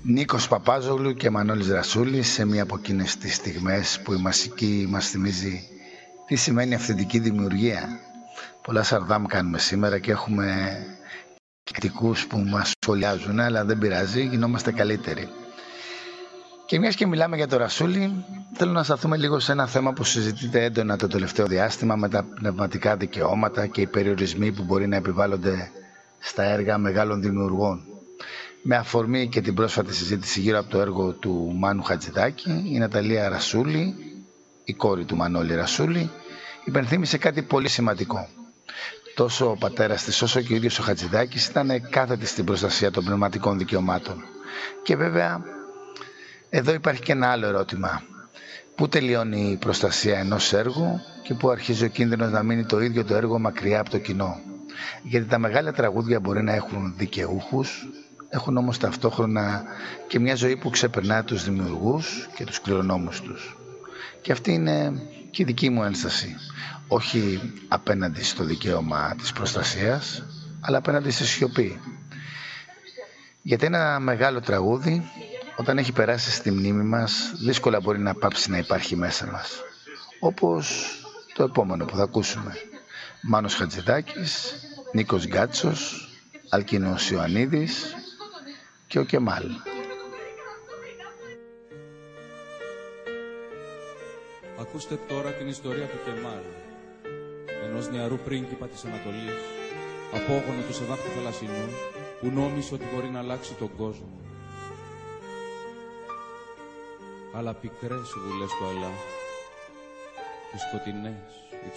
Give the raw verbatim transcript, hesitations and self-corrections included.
Νίκος Παπάζογλου και Μανώλης Ρασούλης σε μία από εκείνες τις στιγμές που η μασική μας θυμίζει τι σημαίνει αυθεντική δημιουργία. Πολλά σαρδάμ κάνουμε σήμερα και έχουμε κριτικούς που μας σχολιάζουν, αλλά δεν πειράζει, γινόμαστε καλύτεροι. Και μιας και μιλάμε για το Ρασούλη, θέλω να σταθούμε λίγο σε ένα θέμα που συζητείται έντονα το τελευταίο διάστημα με τα πνευματικά δικαιώματα και οι περιορισμοί που μπορεί να επιβάλλονται στα έργα μεγάλων δημιουργών. Με αφορμή και την πρόσφατη συζήτηση γύρω από το έργο του Μάνου Χατζηδάκη, η Ναταλία Ρασούλη, η κόρη του Μανώλη Ρασούλη, υπενθύμησε κάτι πολύ σημαντικό. Τόσο ο πατέρας της όσο και ο ίδιος ο Χατζηδάκης ήταν κάθετοι στην προστασία των πνευματικών δικαιωμάτων. Και βέβαια, εδώ υπάρχει και ένα άλλο ερώτημα. Πού τελειώνει η προστασία ενός έργου και πού αρχίζει ο κίνδυνος να μείνει το ίδιο το έργο μακριά από το κοινό. Γιατί τα μεγάλα τραγούδια μπορεί να έχουν δικαιούχους, έχουν όμως ταυτόχρονα και μια ζωή που ξεπερνάει τους δημιουργούς και τους κληρονόμους τους. Και αυτή είναι και η δική μου ένσταση. Όχι απέναντι στο δικαίωμα της προστασίας, αλλά απέναντι στη σιωπή. Γιατί ένα μεγάλο τραγούδι, όταν έχει περάσει στη μνήμη μας, δύσκολα μπορεί να πάψει να υπάρχει μέσα μας. Όπως το επόμενο που θα ακούσουμε. Μάνος Χατζηδάκης, Νίκος Γκάτσος, Αλκίνος Ιωαννίδης και ο Κεμάλ. Ακούστε τώρα την ιστορία του Κεμάλ, ενός νεαρού πρίγκιπα της Ανατολής, απόγονο του Σεβάχτη Θαλασσινού, που νόμισε ότι μπορεί να αλλάξει τον κόσμο. Αλλά πικρές οι δουλειές του Αλλά και σκοτεινές.